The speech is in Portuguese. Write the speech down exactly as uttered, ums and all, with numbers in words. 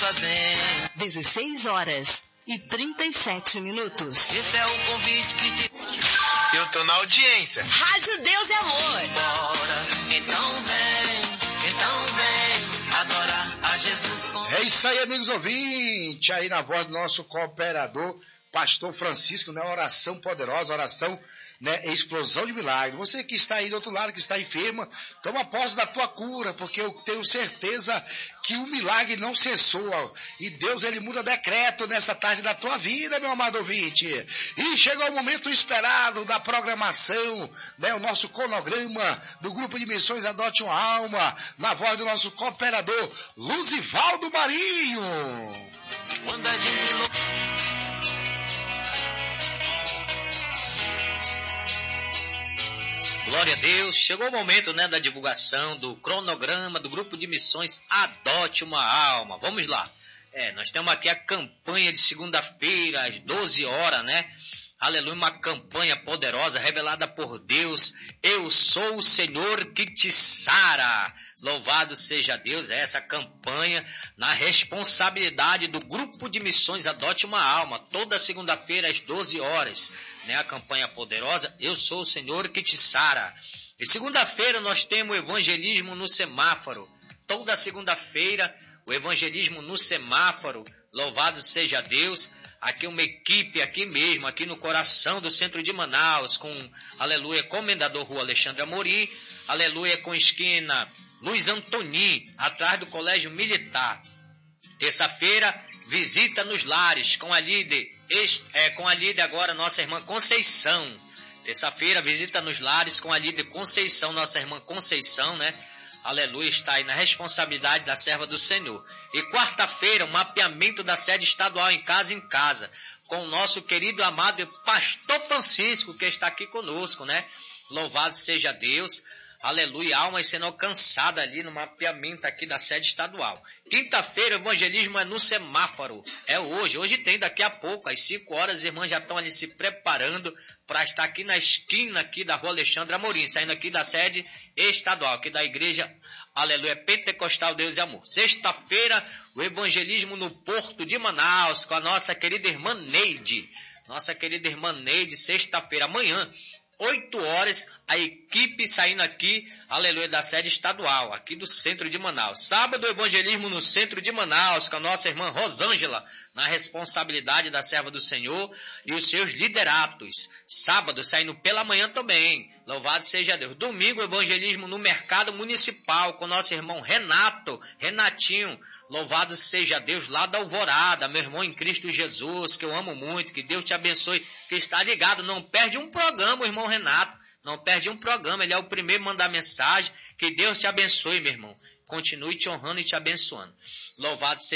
fazendo. dezesseis horas e trinta e sete minutos. Esse é o convite que te... Eu tô na audiência. Rádio Deus é Amor. Bora, então vem, então vem, adorar a Jesus com... É isso aí, amigos ouvintes, aí na voz do nosso cooperador, pastor Francisco, né? Oração poderosa, oração, né? Explosão de milagre. Você que está aí do outro lado, que está enferma, toma posse da tua cura, porque eu tenho certeza que o milagre não cessou, e Deus, ele muda decreto nessa tarde da tua vida, meu amado ouvinte. E chegou o momento esperado da programação, né? O nosso cronograma do Grupo de Missões Adote uma Alma, na voz do nosso cooperador, Luzivaldo Marinho. Quando a gente... Glória a Deus, chegou o momento, né, da divulgação do cronograma do Grupo de Missões Adote uma Alma. Vamos lá. É, nós temos aqui a campanha de segunda-feira, às doze horas, né? Aleluia, uma campanha poderosa, revelada por Deus. Eu sou o Senhor que te sara. Louvado seja Deus, é essa campanha na responsabilidade do Grupo de Missões Adote uma Alma. Toda segunda-feira, às doze horas, né? A campanha poderosa, Eu sou o Senhor que te sara. E segunda-feira nós temos o evangelismo no semáforo. Toda segunda-feira, o evangelismo no semáforo. Louvado seja Deus. Aqui uma equipe, aqui mesmo, aqui no coração do centro de Manaus, com, aleluia, Comendador Rua Alexandre Amorim, aleluia, com esquina Luiz Antoni, atrás do Colégio Militar. Terça-feira, visita nos lares, com a líder, é, com a líder agora, nossa irmã Conceição. Terça-feira, visita nos lares com a líder Conceição, nossa irmã Conceição, né? Aleluia, está aí na responsabilidade da serva do Senhor. E quarta-feira, o mapeamento da sede estadual em casa em casa, com o nosso querido amado pastor Francisco, que está aqui conosco, né? Louvado seja Deus. Aleluia, almas sendo alcançadas ali no mapeamento aqui da sede estadual. Quinta-feira, o evangelismo é no semáforo. É hoje. Hoje tem, daqui a pouco, às cinco horas, as irmãs já estão ali se preparando para estar aqui na esquina aqui da Rua Alexandre Amorim, saindo aqui da sede estadual, aqui da igreja, aleluia, Pentecostal Deus e Amor. Sexta-feira, o evangelismo no Porto de Manaus, com a nossa querida irmã Neide. Nossa querida irmã Neide, sexta-feira, amanhã, oito horas, a equipe saindo aqui, aleluia, da sede estadual, aqui do centro de Manaus. Sábado, evangelismo no centro de Manaus, com a nossa irmã Rosângela, na responsabilidade da serva do Senhor e os seus lideratos. Sábado, saindo pela manhã também, louvado seja Deus. Domingo, evangelismo no mercado municipal, com nosso irmão Renato, Renatinho, louvado seja Deus, lá da Alvorada, meu irmão em Cristo Jesus, que eu amo muito, que Deus te abençoe, que está ligado, não perde um programa, o irmão Renato, não perde um programa, ele é o primeiro a mandar mensagem, que Deus te abençoe, meu irmão, continue te honrando e te abençoando. Louvado seja